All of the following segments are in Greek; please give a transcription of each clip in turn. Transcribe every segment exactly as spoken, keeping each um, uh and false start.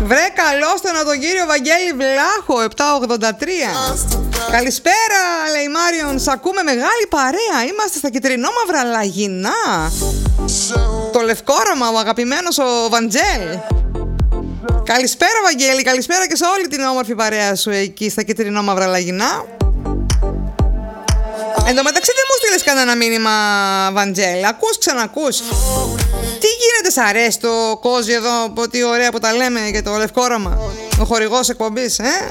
Βρε καλώστε τον κύριο Βαγγέλη Βλάχο, επτακόσια ογδόντα τρία. Καλησπέρα, λέει Μάριον. Σ' ακούμε, μεγάλη παρέα. Είμαστε στα κυτρινόμαυρα Λαγινά. Το λευκόραμα, ο αγαπημένος ο Βαντζέλ. Καλησπέρα Βαγγέλη, καλησπέρα και σε όλη την όμορφη παρέα σου εκεί στα κυτρινόμαυρα Λαγινά. Εν τω μεταξύ δεν μου στείλες κανένα μήνυμα, Βαντζέλ. Ακούς, ξανακούς. Τι γίνεται, σ' αρέσει το κόζι εδώ, τι ωραία που τα λέμε για το λευκόραμα, ο χορηγός εκπομπής, ε?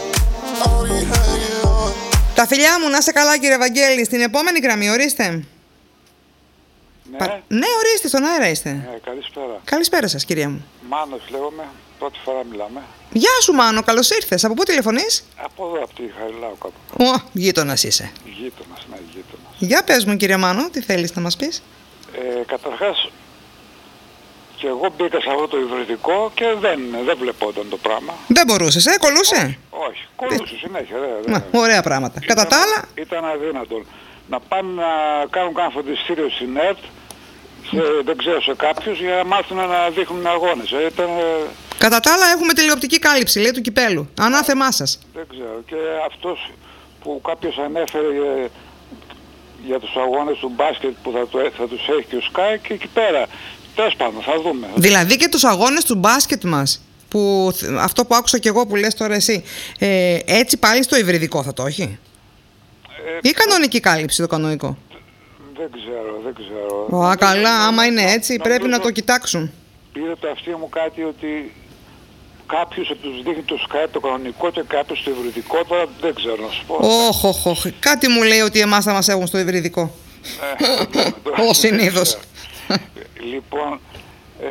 Τα φιλιά μου, να είσαι καλά κύριε Βαγγέλη. Στην επόμενη γραμμή, ορίστε. Ναι, Πα... ναι ορίστε, στον αέρα είστε. Ναι, καλησπέρα. Καλησπέρα σας κυρία μου. Μάνος λέγομαι, πρώτη φορά μιλάμε. Γεια σου Μάνο, καλώς ήρθες. Από πού τηλεφωνείς? Από εδώ, από τη Χαριλάου κάπου. Ω, γείτονας είσαι. Γείτονας, ναι, γείτονας. Για πες μου κύριε Μάνο, τι θέλεις να μας πεις? Ε, καταρχάς, και εγώ μπήκα σε αυτό το υβριδικό και δεν, δεν βλεπόταν το πράγμα. Δεν μπορούσες, ε, κολούσε? Όχι, όχι κολούσε συνέχεια. Δε, δε. Μα, ωραία πράγματα. Ήταν, κατά τα άλλα... Ήταν αδύνατο. Να πάνε να κάνουν κάνα φροντιστήριο στην ΕΡΤ, σε, δεν ξέρω σε κάποιους, για να μάθουν να δείχνουν αγώνες. Ε, ήταν, κατά τα άλλα έχουμε τηλεοπτική κάλυψη, λέει, του κυπέλου. Ανάθεμά σας. Δεν ξέρω. Και αυτός που κάποιος ανέφερε για, για τους αγώνες του μπάσκετ που θα, το, θα τους έχει και ο Sky και εκεί πέρα. Τέλος πάντων, θα δούμε. Δηλαδή και τους αγώνες του μπάσκετ μας, που, αυτό που άκουσα κι εγώ που λες τώρα εσύ, ε, έτσι πάλι στο υβριδικό θα το έχει? Ε, ή κανονική κάλυψη το κανονικό? Δεν ξέρω, δεν ξέρω. Ω, καλά, άμα είναι έτσι πρέπει να το κοιτάξουν. Πήρε το αυτί μου κάτι ότι κάποιος τους δείχνει το Sky το κανονικό και κάποιος το υβριδικό, τώρα δεν ξέρω να σου πω. Όχι, όχι, όχι. Κάτι μου λέει ότι εμάς θα μας έχουν στο υβριδικό. Ε, Ως συνήθως. Λοιπόν, ε,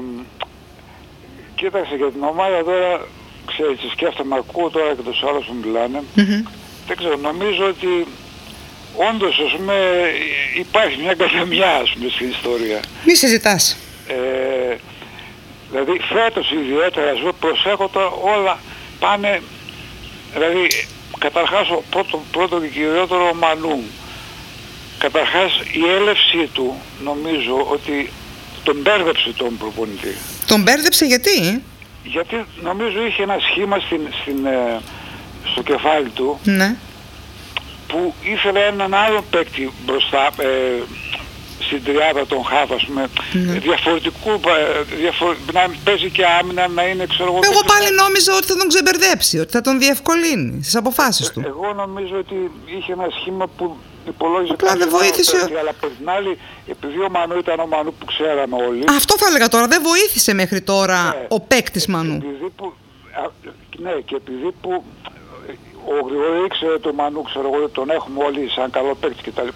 κοίταξε για την ομάδα τώρα, ξέρεις, σκέφτομαι, ακούω τώρα και τους άλλους που μιλάνε. Mm-hmm. Δεν ξέρω, νομίζω ότι όντως, ας πούμε, υπάρχει μια καθεμιά, ας πούμε, στην ιστορία. Μη συζητάς. Ε, δηλαδή, φέτος ιδιαίτερα, ας πούμε, προσέχω τώρα όλα πάνε, δηλαδή, καταρχάς, ο πρώτο, πρώτο και κυριότερο ο Μανού. Καταρχάς η έλευσή του νομίζω ότι τον μπέρδεψε τον προπονητή. Τον μπέρδεψε γιατί? Γιατί νομίζω είχε ένα σχήμα στην, στην, ε, στο κεφάλι του, ναι, που ήθελε έναν άλλο παίκτη μπροστά ε, στην τριάδα των χαφ, ας πούμε, ναι, διαφορετικού, ε, διαφορε... να παίζει και άμυνα, να είναι, ξέρω εγώ... Εγώ πάλι νόμιζα ότι θα τον ξεμπερδέψει, ότι θα τον διευκολύνει στις αποφάσεις του. Εγώ νομίζω ότι είχε ένα σχήμα που υπολόγιζε απλά δεν βοήθησε. Πέρσι, αλλά από την άλλη, επειδή ο Μανού ήταν ο Μανού που ξέραμε όλοι... Αυτό θα έλεγα τώρα, δεν βοήθησε μέχρι τώρα, ναι, ο παίκτης Μανού. Επειδή που, α, ναι, και επειδή που ο Γρηγόρη ήξερε τον Μανού, ξέρω εγώ, τον έχουμε όλοι σαν καλό παίκτη κτλ.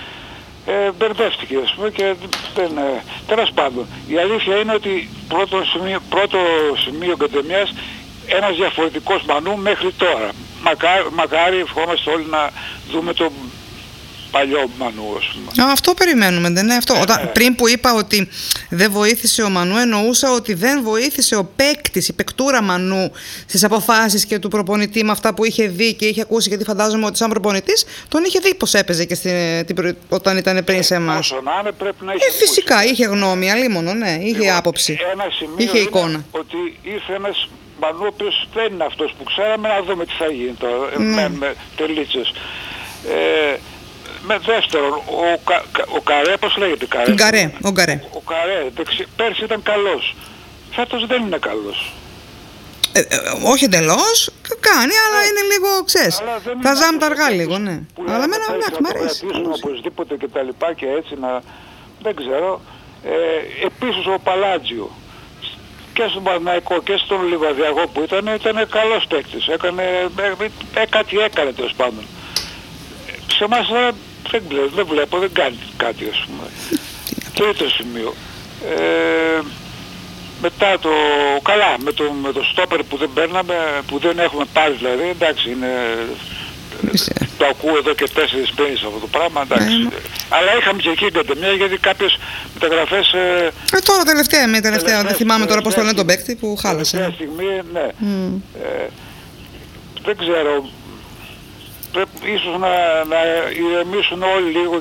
Ε, μπερδεύτηκε, ας πούμε, και δεν... Ε, τέλος πάντων, η αλήθεια είναι ότι πρώτο σημείο, πρώτο σημείο κατεμιάς, ένας διαφορετικός Μανού μέχρι τώρα. Μακάρι, μακάρι ευχόμαστε όλοι να δούμε τον παλιό Μανού, ας πούμε. Α, αυτό περιμένουμε, δεν είναι αυτό? Ε, Όταν, ναι. Πριν που είπα ότι δεν βοήθησε ο Μανού, εννοούσα ότι δεν βοήθησε ο παίκτης, η παικτούρα Μανού στις αποφάσεις και του προπονητή με αυτά που είχε δει και είχε ακούσει, γιατί φαντάζομαι ότι σαν προπονητής τον είχε δει πως έπαιζε και στην, την, όταν ήταν πριν σε εμάς. Όσο να είναι πρέπει να είχε ε, φυσικά, ακούσει. Είχε γνώμη, αλίμονο, ναι, είχε λοιπόν, άποψη, ένα σημείο είχε εικόνα. Είναι ότι ήρθε ένας Μανού ο οποίος δεν είναι αυτός που ξέραμε, να δούμε τι θα γίνει τώρα, mm. με, με τελίτσες. Ε, με δεύτερον, ο, Κα, ο Καρέ, πώς λέγεται Καρέ? Γκαρέ, ο Γκαρέ. Ο, ο Καρέ, δεξι, πέρσι ήταν καλός. Φέτος δεν είναι καλός. Ε, ε, όχι εντελώς, κάνει, αλλά ε, είναι λίγο, ξέρεις, θα ζάμε τα αργά λίγο, ναι. Αλλά εμένα, εντάξει, μ' αρέσει. Να το οπωσδήποτε και τα λοιπά και έτσι να, δεν ξέρω. Ε, επίσης ο Παλάτζιο, και στον Παναθηναϊκό και στον Λιβαδιακό που ήταν, ήταν καλός παίκτης. Έκανε, ε, ε, κάτι έκανε τέλος πάντων. Σε εμάς τώρα δεν, δεν βλέπω, δεν κάνει κάτι, ας πούμε. Τρίτο σημείο. Ε, μετά το, καλά, με το, με το στόπερ που δεν παίρναμε, που δεν έχουμε πάρει δηλαδή, εντάξει, είναι, το ακούω εδώ και τέσσερις πέντε αυτό το πράγμα, εντάξει. Αλλά είχαμε και εκεί μια, γιατί κάποιες μεταγραφές... Ε, ε, τώρα τελευταία, με τελευταία, δεν θυμάμαι τώρα πώς το λένε τον παίκτη που χάλασε. Τελευταία στιγμή, ναι. Mm. Ε, δεν ξέρω, πρέπει ίσως να, να ηρεμήσουν όλοι λίγο